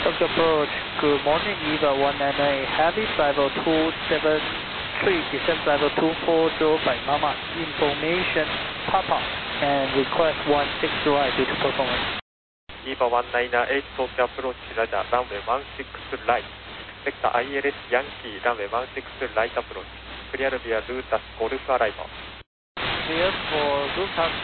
Tokyo approach, good morning, EVA 198, heavy flight level 273, descent flight level 240 by Mama, information Papa, and request 16 right due to performance. EVA 198, Tokyo approach, radar, runway 16 right, Vector ILS Yankee, runway 16 right approach, clear via Lutas Golf arrival. Clear for Lutas